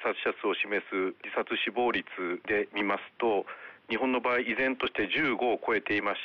殺者数を示す自殺死亡率で見ますと、日本の場合依然として15を超えていまして、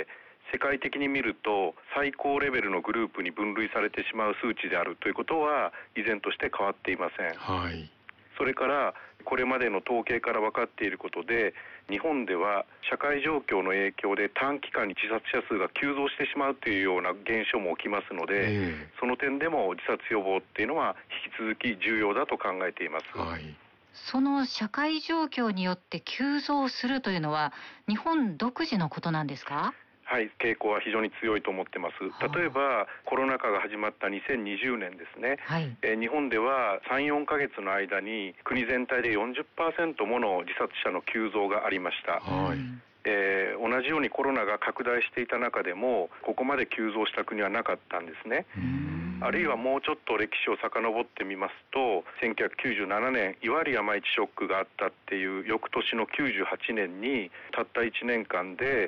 世界的に見ると最高レベルのグループに分類されてしまう数値であるということは依然として変わっていません。 はい。 それからこれまでの統計から分かっていることで、日本では社会状況の影響で短期間に自殺者数が急増してしまうというような現象も起きますので、その点でも自殺予防っていうのは引き続き重要だと考えています。 はい。 その社会状況によって急増するというのは日本独自のことなんですか？ はい、傾向は非常に強いと思ってます。例えばコロナ禍が始まった2020年ですね、 はい、 日本では 3,4 ヶ月の間に国全体で 40% もの自殺者の急増がありました。 はい。 同じようにコロナが拡大していた中でもここまで急増した国はなかったんですね。あるいはもうちょっと歴史を遡ってみますと、1997年いわゆる山一ショックがあったっていう翌年の98年にたった1年間で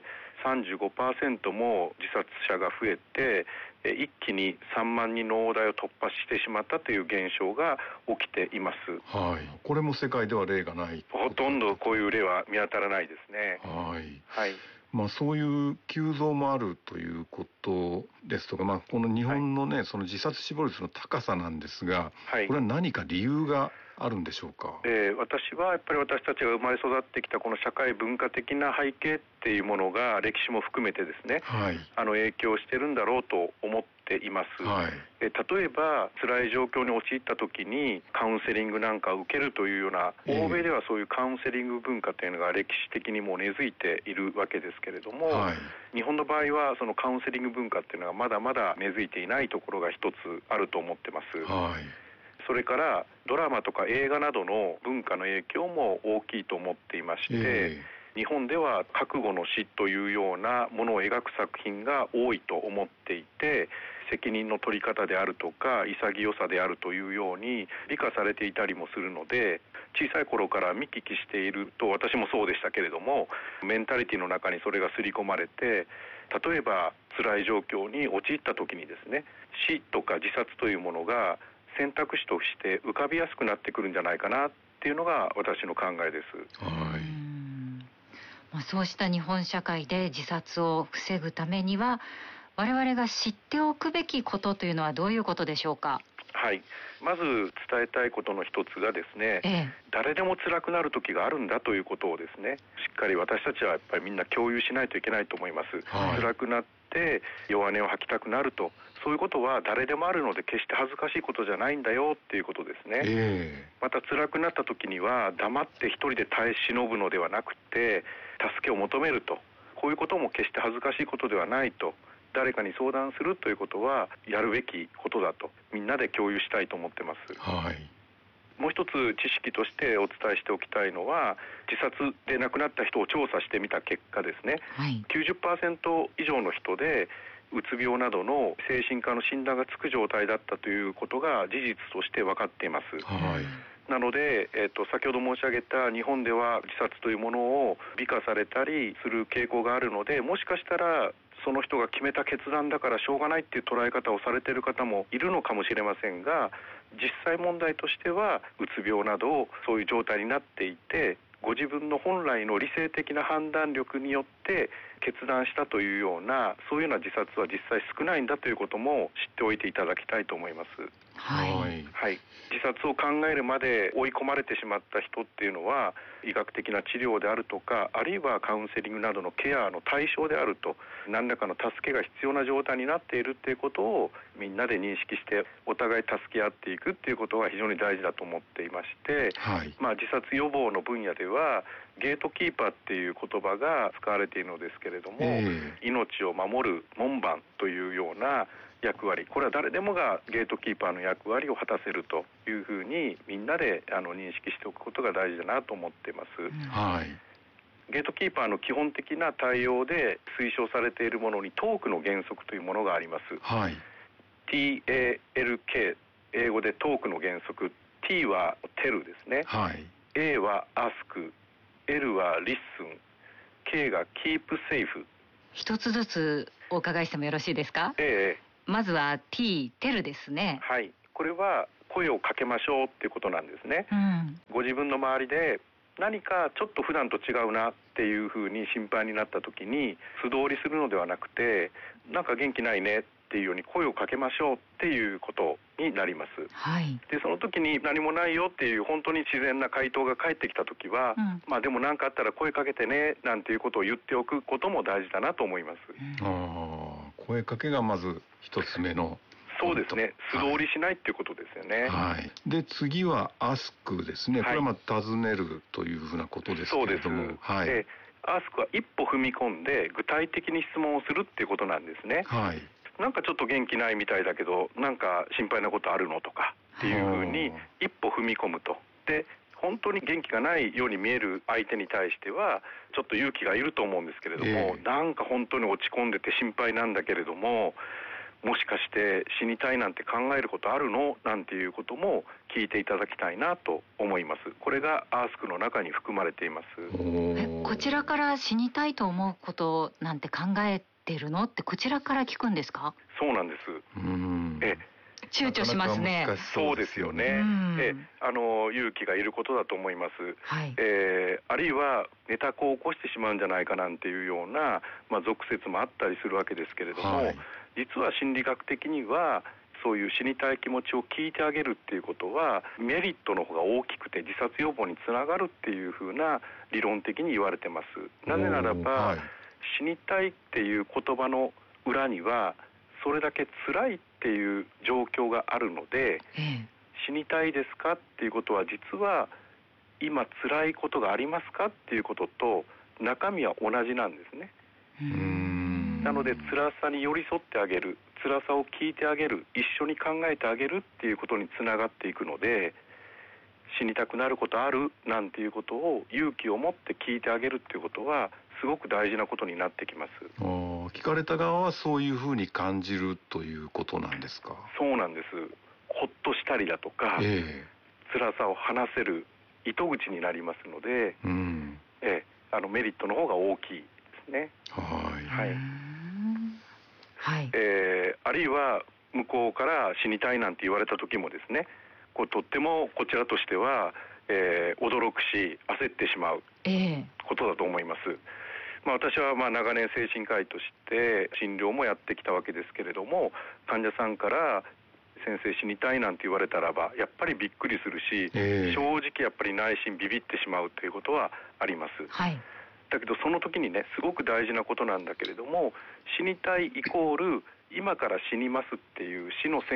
35% も自殺者が増えて、一気に3万人の大台を突破してしまったという現象が起きています。 はい。これも世界では例がない。 ほとんどこういう例は見当たらないですね。 はい。 はい。 そういう急増もあるということですとか、この日本のね、その自殺死亡率の高さなんですが、これは何か理由があるんでしょうか？ 私はやっぱり私たちが生まれ育ってきたこの社会文化的な背景っていうものが歴史も含めてですね、 はい、 影響してるんだろうと思っています。 はい、 例えば辛い状況に陥った時にカウンセリングなんかを受けるというような、欧米ではそういうカウンセリング文化というのが歴史的にも根付いているわけですけれども、はい、日本の場合はそのカウンセリング文化っていうのがまだまだ根付いていないところが一つあると思ってます。 はい、 それからドラマとか映画などの文化の影響も大きいと思っていまして、日本では覚悟の死というようなものを描く作品が多いと思っていて、責任の取り方であるとか潔さであるというように美化されていたりもするので、小さい頃から見聞きしていると、私もそうでしたけれども、メンタリティの中にそれが刷り込まれて、例えば辛い状況に陥った時にですね、死とか自殺というものが選択肢として浮かびやすくなってくるんじゃないかなっていうのが私の考えです。 はい。 そうした日本社会で自殺を防ぐためには我々が知っておくべきことというのはどういうことでしょうか？ はい、まず伝えたいことの一つがですね、誰でも辛くなる時があるんだということをですね、しっかり私たちはやっぱりみんな共有しないといけないと思います。辛くなって弱音を吐きたくなると、そういうことは誰でもあるので決して恥ずかしいことじゃないんだよっていうことですね。また辛くなった時には黙って一人で耐え忍ぶのではなくて助けを求めると、こういうことも決して恥ずかしいことではないと、誰かに相談するということはやるべきことだとみんなで共有したいと思ってます。 はい。 もう一つ知識としてお伝えしておきたいのは、自殺で亡くなった人を調査してみた結果ですね、90% 以上の人でうつ病などの精神科の診断がつく状態だったということが事実として分かっています。なので、先ほど申し上げた日本では自殺というものを美化されたりする傾向があるので、もしかしたらその人が決めた決断だからしょうがないっていう捉え方をされている方もいるのかもしれませんが、実際問題としてはうつ病などそういう状態になっていて、ご自分の本来の理性的な判断力によって決断したというような、そういうような自殺は実際少ないんだということも知っておいていただきたいと思います。 はい。 自殺を考えるまで追い込まれてしまった人っていうのは医学的な治療であるとか、あるいはカウンセリングなどのケアの対象であると、何らかの助けが必要な状態になっているっていうことをみんなで認識してお互い助け合っていくっていうことが非常に大事だと思っていまして、自殺予防の分野ではゲートキーパーっていう言葉が使われているのですけれども、命を守る門番というような役割、これは誰でもがゲートキーパーの役割を果たせるというふうにみんなで認識しておくことが大事だなと思っています。ゲートキーパーの基本的な対応で推奨されているものにトークの原則というものがあります。TALK、 英語でトークの原則。 T は Tell ですね、A は Ask、 L は Listen、 K が Keep Safe。 一つずつお伺いしてもよろしいですか？まずは T、テルですね。 これは声をかけましょうっていうことなんですね。ご自分の周りで何かちょっと普段と違うなっていうふうに心配になった時に素通りするのではなくて、なんか元気ないねっていうように声をかけましょうっていうことになります。でその時に何もないよっていう本当に自然な回答が返ってきた時は、でも何かあったら声かけてねなんていうことを言っておくことも大事だなと思います。 声かけがまず一つ目の。 そうですね、素通りしないっていうことですよね。 で次はアスクですね。これは尋ねるというふうなことですけれども、 アスクは一歩踏み込んで具体的に質問をするっていうことなんですね。なんかちょっと元気ないみたいだけど、なんか心配なことあるのとかっていうふうに一歩踏み込むと。で本当に元気がないように見える相手に対してはちょっと勇気がいると思うんですけれども、なんか本当に落ち込んでて心配なんだけれども、もしかして死にたいなんて考えることあるのなんていうことも聞いていただきたいなと思います。これがアースクの中に含まれています。 こちらから死にたいと思うことなんて考えてるのってこちらから聞くんですか？ そうなんです。 躊躇しますね。 そうですよね。勇気がいることだと思います。あるいは寝た子を起こしてしまうんじゃないかなんていうような、俗説もあったりするわけですけれども、実は心理学的にはそういう死にたい気持ちを聞いてあげるっていうことはメリットの方が大きくて自殺予防につながるっていうふうな理論的に言われてます。なぜならば、死にたいっていう言葉の裏にはそれだけ辛いっていう状況があるので、死にたいですかっていうことは実は今辛いことがありますかっていうことと中身は同じなんですね。なので辛さに寄り添ってあげる、辛さを聞いてあげる、一緒に考えてあげるっていうことにつながっていくので、死にたくなることあるなんていうことを勇気を持って聞いてあげるっていうことはすごく大事なことになってきます。 聞かれた側はそういうふうに感じるということなんですか？ そうなんです。ほっとしたりだとか、辛さを話せる糸口になりますので、メリットの方が大きいですね。あるいは向こうから死にたいなんて言われた時もですね、とってもこちらとしては、驚くし焦ってしまうことだと思います。私は長年精神科医として診療もやってきたわけですけれども、患者さんから先生死にたいなんて言われたらばやっぱりびっくりするし、正直やっぱり内心ビビってしまうということはあります。だけどその時にね、すごく大事なことなんだけれども、死にたいイコール今から死にますっていう死の宣